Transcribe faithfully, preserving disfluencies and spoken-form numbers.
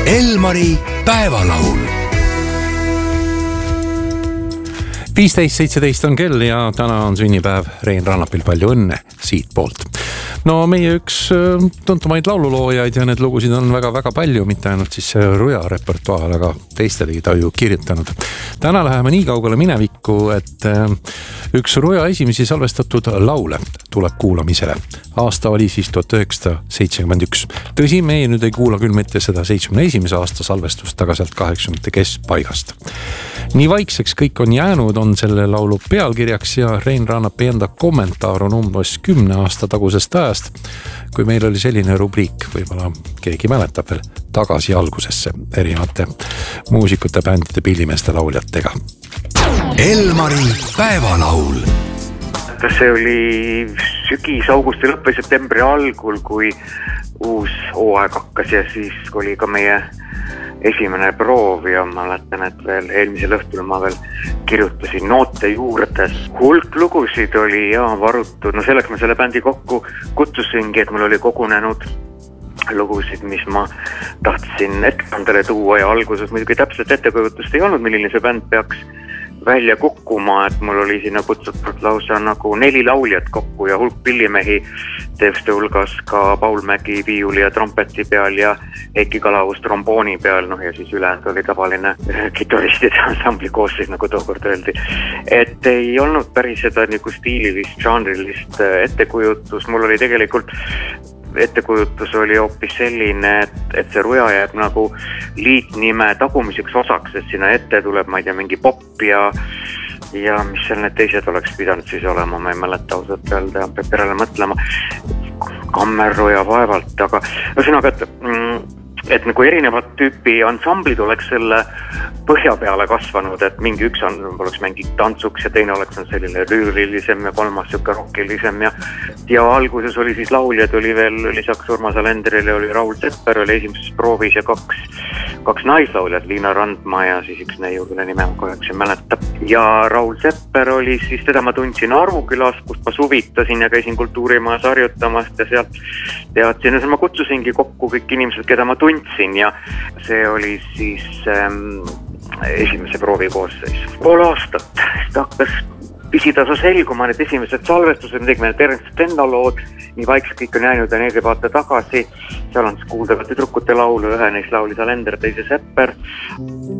Elmari päevalaul. viisteist seitseteist on kell ja täna on sünnipäev Rein Rannapil, palju õnne siit poolt. No meie üks tuntumaid laululoojaid ja need lugusid on väga-väga palju, mitte ainult siis Ruja repertuaar, aga teistelegi ta ju kirjutanud. Täna läheme nii kaugele minevikku, et üks Ruja esimesi salvestatud laule tuleb kuulamisele. Aasta oli siis tuhat üheksasada seitsekümmend üks. Tõsi, meie nüüd ei kuula küll mitte seda seitsmekümne esimese aasta salvestust, aga sealt kaheksakümnendate keskpaigast. Nii vaikseks kõik on jäänud, on selle laulu pealkirjaks ja Rein Rannapi enda kommentaar on umbes kümne aasta tagusest ajast, kui meil oli selline rubriik, võib-olla keegi mäletab veel, tagasi algusesse erinevate muusikute, bändide, pillimeeste, lauljatega. Elmari päevalaul. See oli sügis, augusti lõpp või septembri algul, kui uus hooaeg hakkas ja siis oli ka meie esimene proov ja ma mäletan, et veel eelmisel õhtul ma veel kirjutasin noote juurde. Hulk lugusid oli ja varutud, no selleks ma selle bändi kokku kutsusingi, et mul oli kogunenud lugusid, mis ma tahtsin ettekandele tuua ja alguses muidugi täpselt ettekujutust ei olnud, milline see bänd peaks välja kukkuma, et mul oli sinna kutsutud lausa nagu neli lauljat kokku ja hulk pillimehi, teevste hulgas ka Paul Mägi viiuli ja trompeti peal ja Heiki Kalavus trombooni peal, noh ja siis ülejäänud oli tavaline kitaristide ansambli koosseis, nagu tookord öeldi. Et ei olnud päris seda nagu stiililist, žanrilist ettekujutus, mul oli tegelikult ettekujutus oli hoopis selline, et, et see Ruja jääb nagu liitnime tagumiseks osaks, et sinna ette tuleb, ma ei tea, mingi pop ja, ja mis seal need teised oleks pidanud siis olema, ma ei mäleta ausalt öelda, peab perele mõtlema, Kammerruja vaevalt, aga ühesõnaga, et, et nagu erinevad tüüpi ansamblid oleks selle põhja peale kasvanud, et mingi üks on, oleks mingi tantsuks ja teine oleks selline lüürilisem ja kolmas süke rockilisem ja, ja alguses oli siis lauljad, oli veel lisaks Urmas Alenderile oli Raul Sepper, oli esimeses proovis ja kaks, kaks naislauljad, Liina Randma ja siis üks neiu, kelle nime ma kahjuks ei mäleta. Ja Raul Sepper oli siis, teda ma tundsin Arukülas, kus ma suvitasin ja käisin kultuurimajas harjutamast ja sealt teadsin, ja ma kutsusingi kokku kõik inimesed, keda ma tundsin ja see oli siis ähm, esimese proovi koosseis. Pool aastat, siis ta hakkas pisitasa selguma, need esimesed salvestused, midagi meil Terence Stenno lood, nii vaikselt kõik on jäänud ja need ei vaata tagasi. Seal on siis kuuldavate tüdrukute laulu, ühe neist laulis Alender, teise Sepper.